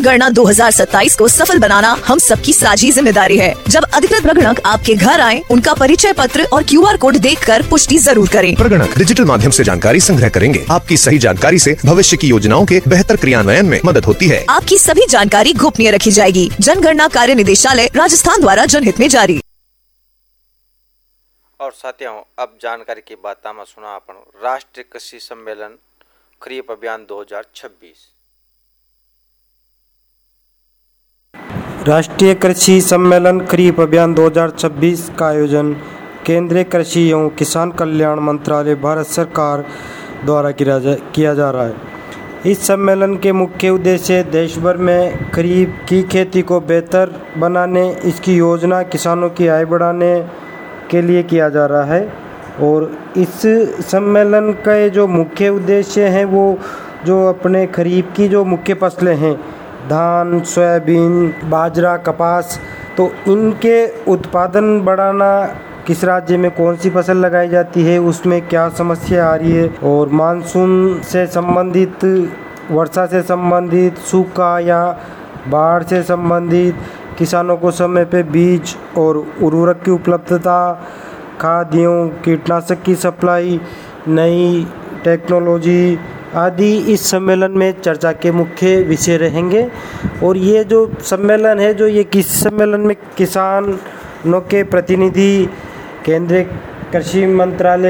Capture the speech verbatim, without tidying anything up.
जनगणना दो हज़ार सत्ताईस को सफल बनाना हम सबकी साझी जिम्मेदारी है। जब अधिकृत प्रगणक आपके घर आए, उनका परिचय पत्र और क्यू आर कोड देखकर पुष्टि जरूर करें। प्रगणक डिजिटल माध्यम से जानकारी संग्रह करेंगे। आपकी सही जानकारी से भविष्य की योजनाओं के बेहतर क्रियान्वयन में मदद होती है। आपकी सभी जानकारी गोपनीय रखी जाएगी। जनगणना कार्य निदेशालय राजस्थान द्वारा जनहित में जारी। और साथियों, अब जानकारी की बात में सुना अपन राष्ट्रीय कृषि सम्मेलन खरीफ अभियान दो हज़ार छब्बीस। राष्ट्रीय कृषि सम्मेलन खरीफ अभियान दो हज़ार छब्बीस का आयोजन केंद्रीय कृषि एवं किसान कल्याण मंत्रालय भारत सरकार द्वारा किया जा रहा है। इस सम्मेलन के मुख्य उद्देश्य देश भर में खरीफ की खेती को बेहतर बनाने, इसकी योजना किसानों की आय बढ़ाने के लिए किया जा रहा है। और इस सम्मेलन का जो मुख्य उद्देश्य हैं वो जो अपने खरीफ की जो मुख्य फसलें हैं, धान, सोयाबीन, बाजरा, कपास, तो इनके उत्पादन बढ़ाना, किस राज्य में कौन सी फसल लगाई जाती है, उसमें क्या समस्या आ रही है, और मानसून से संबंधित, वर्षा से संबंधित, सूखा या बाढ़ से संबंधित, किसानों को समय पे बीज और उर्वरक की उपलब्धता, खाद्यों, कीटनाशक की सप्लाई, नई टेक्नोलॉजी आदि इस सम्मेलन में चर्चा के मुख्य विषय रहेंगे। और ये जो सम्मेलन है, जो ये किस सम्मेलन में किसानों के प्रतिनिधि, केंद्रीय कृषि मंत्रालय